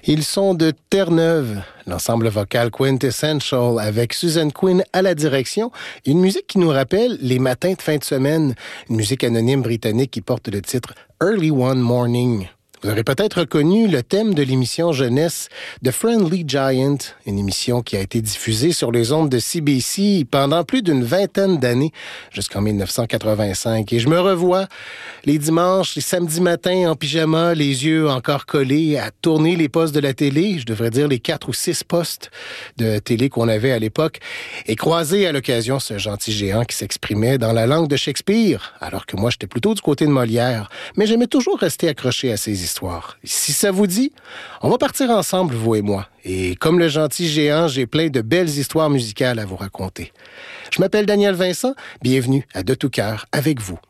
Ils sont de Terre-Neuve, l'ensemble vocal Quintessential avec Susan Quinn à la direction. Une musique qui nous rappelle les matins de fin de semaine. Une musique anonyme britannique qui porte le titre Early One Morning. Vous aurez peut-être reconnu le thème de l'émission jeunesse The Friendly Giant, une émission qui a été diffusée sur les ondes de CBC pendant plus d'une vingtaine d'années, jusqu'en 1985. Et je me revois les dimanches, les samedis matins en pyjama, les yeux encore collés, à tourner les postes de la télé, je devrais dire les 4 ou 6 postes de télé qu'on avait à l'époque, et croiser à l'occasion ce gentil géant qui s'exprimait dans la langue de Shakespeare, alors que moi j'étais plutôt du côté de Molière, mais j'aimais toujours rester accroché à ces histoires. Si ça vous dit, on va partir ensemble, vous et moi. Et comme le gentil géant, j'ai plein de belles histoires musicales à vous raconter. Je m'appelle Daniel Vincent, bienvenue à De tout cœur avec vous.